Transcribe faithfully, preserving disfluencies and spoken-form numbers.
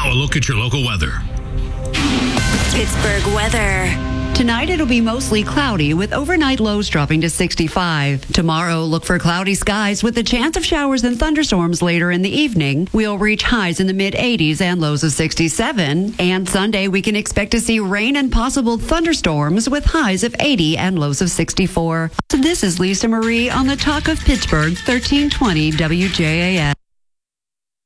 Now a look at your local weather. Pittsburgh weather. Tonight it'll be mostly cloudy with overnight lows dropping to sixty-five. Tomorrow, look for cloudy skies with a chance of showers and thunderstorms later in the evening. We'll reach highs in the mid eighties and lows of sixty-seven. And Sunday, we can expect to see rain and possible thunderstorms with highs of eighty and lows of sixty-four. This is Lisa Marie on the Talk of Pittsburgh, thirteen twenty W J A S.